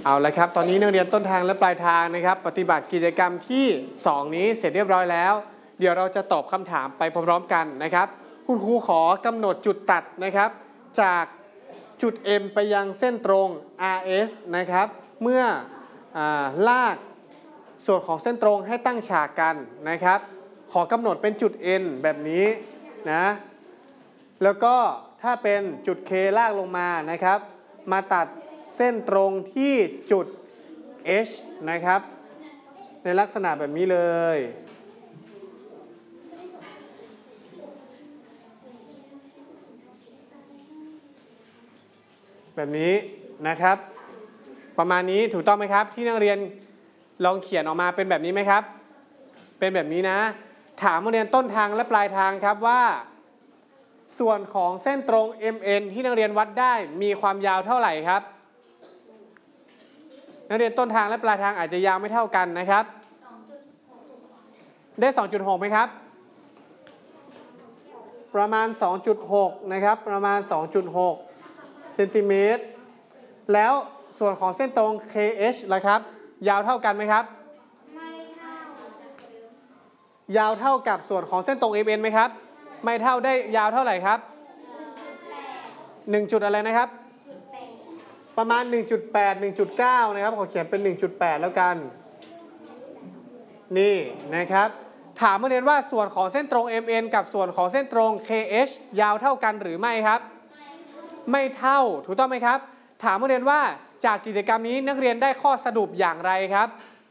เอาละครับตอนนี้นักเรียนต้นทางและปลายทางนะครับปฏิบัติกิจกรรมที่2นี้เสร็จเรียบร้อยแล้วเดี๋ยวเราจะตอบคำถามไปพร้อมๆกันนะครับคุณครูขอกำหนดจุดตัดนะครับจากจุด M ไปยังเส้นตรง RS นะครับเมื่อลากส่วนของเส้นตรงให้ตั้งฉากกันนะครับขอกำหนดเป็นจุด N แบบนี้นะแล้วก็ถ้าเป็นจุด K ลากลงมานะครับมาตัดเส้นตรงที่จุด H นะครับในลักษณะแบบนี้เลยแบบนี้นะครับประมาณนี้ถูกต้องไหมครับที่นักเรียนลองเขียนออกมาเป็นแบบนี้ไหมครับเป็นแบบนี้นะถามนักเรียนต้นทางและปลายทางครับว่าส่วนของเส้นตรง MN ที่นักเรียนวัดได้มีความยาวเท่าไหร่ครับนักเรียนต้นทางและปลายทางอาจจะยาวไม่เท่ากันนะครับได้ 2.6 ไหมครับประมาณ 2.6 นะครับประมาณ 2.6 เซนติเมตรแล้วส่วนของเส้นตรง KH ล่ะครับยาวเท่ากันไหมครับไม่เท่ายาวเท่ากับส่วนของเส้นตรง MN ไหมครับไม่เท่าได้ยาวเท่าไหร่ครับ 1 จุดอะไรนะครับประมาณ 1.8 1.9 นะครับขอเขียนเป็น 1.8 แล้วกันนี่นะครับถามนักเรียนว่าส่วนของเส้นตรง MN กับส่วนของเส้นตรง KH ยาวเท่ากันหรือไม่ครับไม่เท่าถูกต้องไหมครับถามนักเรียนว่าจากกิจกรรมนี้นักเรียนได้ข้อสรุปอย่างไรครับ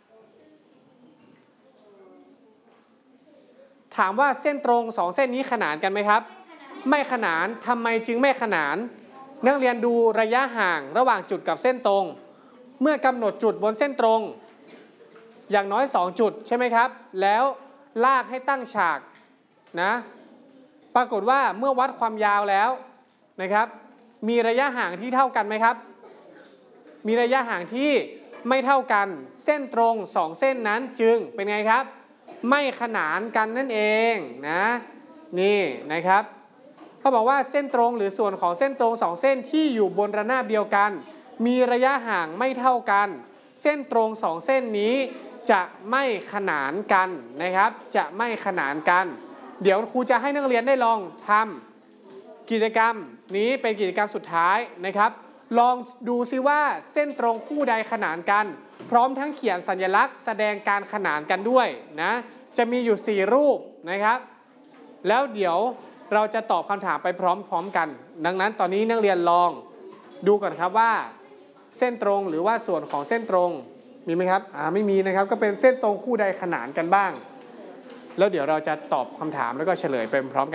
ถามว่าเส้นตรง2เส้นนี้ขนานกันไหมครับไม่ขนานทำไมจึงไม่ขนานนักเรียนดูระยะห่างระหว่างจุดกับเส้นตรงเมื่อกำหนดจุดบนเส้นตรงอย่างน้อย2จุดใช่ไหมครับแล้วลากให้ตั้งฉากนะปรากฏว่าเมื่อวัดความยาวแล้วนะครับมีระยะห่างที่เท่ากันไหมครับมีระยะห่างที่ไม่เท่ากันเส้นตรง2เส้นนั้นจึงเป็นไงครับไม่ขนานกันนั่นเองนะนี่นะครับเขาบอกว่าเส้นตรงหรือส่วนของเส้นตรง2เส้นที่อยู่บนระนาบเดียวกันมีระยะห่างไม่เท่ากันเส้นตรง2เส้นนี้จะไม่ขนานกันนะครับจะไม่ขนานกันเดี๋ยวครูจะให้นักเรียนได้ลองทำกิจกรรมนี้เป็นกิจกรรมสุดท้ายนะครับลองดูซิว่าเส้นตรงคู่ใดขนานกันพร้อมทั้งเขียนสัญลักษณ์แสดงการขนานกันด้วยนะจะมีอยู่4รูปนะครับแล้วเดี๋ยวเราจะตอบคำถามไปพร้อมๆกันดังนั้นตอนนี้นักเรียนลองดูก่อนครับว่าเส้นตรงหรือว่าส่วนของเส้นตรงมีไหมครับไม่มีนะครับก็เป็นเส้นตรงคู่ใดขนานกันบ้างแล้วเดี๋ยวเราจะตอบคำถามแล้วก็เฉลยไปพร้อมกัน